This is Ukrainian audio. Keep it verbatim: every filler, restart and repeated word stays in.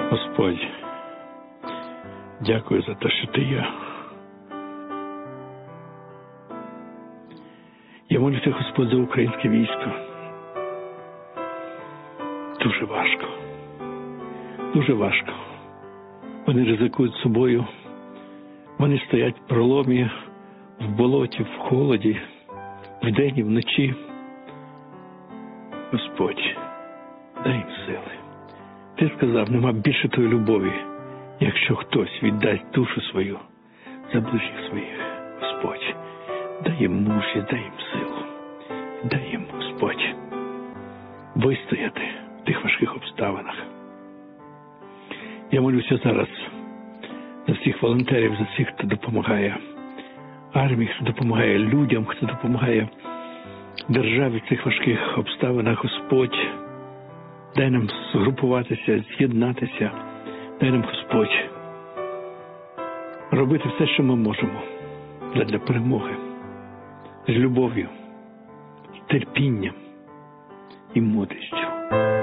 Господь, дякую за те, що ти є. Я молюся, Господь, за українське військо. Дуже важко. Дуже важко. Вони ризикують собою. Вони стоять в проломі, в болоті, в холоді, вдень і вночі. Господь, дай їм сили. Ти сказав, нема більше тої любові, якщо хтось віддасть душу свою за ближніх своїх. Господь, дай їм мужність, дай їм силу. Дай їм, Господь, вистояти в тих важких обставинах. Я молюся зараз за всіх волонтерів, за всіх, хто допомагає армії, хто допомагає людям, хто допомагає державі в цих важких обставинах. Господь, дай нам згрупуватися, з'єднатися. Дай нам, Господь, робити все, що ми можемо для перемоги. З любов'ю, з терпінням і мудрістю.